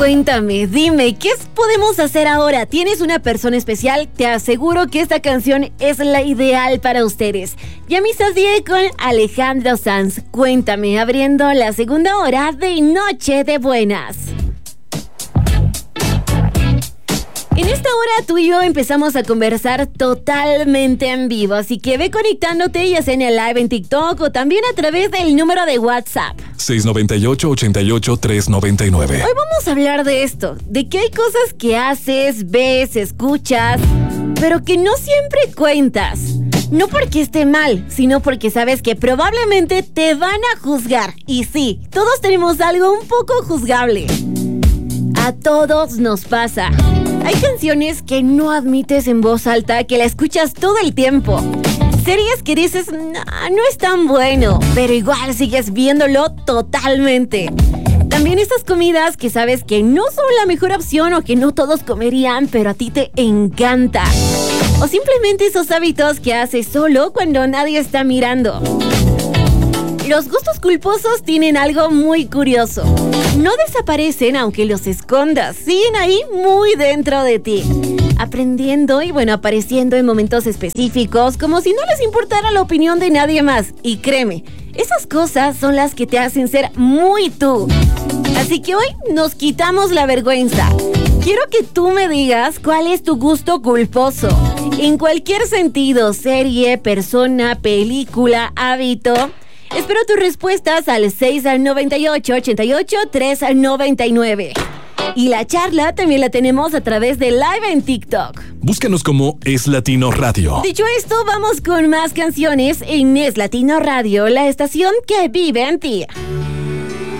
Cuéntame, dime, ¿qué podemos hacer ahora? ¿Tienes una persona especial? Te aseguro que esta canción es la ideal para ustedes. Yami Sadie con Alejandro Sanz. Cuéntame, abriendo la segunda hora de Noche de Buenas. En esta hora tú y yo empezamos a conversar totalmente en vivo, así que ve conectándote ya sea en el live en TikTok o también a través del número de WhatsApp. 698-88-399. Hoy vamos a hablar de esto, de que hay cosas que haces, ves, escuchas, pero que no siempre cuentas. No porque esté mal, sino porque sabes que probablemente te van a juzgar. Y sí, todos tenemos algo un poco juzgable. A todos nos pasa. Hay canciones que no admites en voz alta, que la escuchas todo el tiempo. Series que dices, no es tan bueno, pero igual sigues viéndolo totalmente. También estas comidas que sabes que no son la mejor opción o que no todos comerían, pero a ti te encanta. O simplemente esos hábitos que haces solo cuando nadie está mirando. Los gustos culposos tienen algo muy curioso. No desaparecen aunque los escondas. Siguen ahí muy dentro de ti. Aprendiendo y apareciendo en momentos específicos, como si no les importara la opinión de nadie más. Y créeme, esas cosas son las que te hacen ser muy tú. Así que hoy nos quitamos la vergüenza. Quiero que tú me digas cuál es tu gusto culposo. En cualquier sentido, serie, persona, película, hábito. Espero tus respuestas al 698-88-399. Y la charla también la tenemos a través de live en TikTok. Búscanos como Es Latino Radio. Dicho esto, vamos con más canciones en Es Latino Radio, la estación que vive en ti.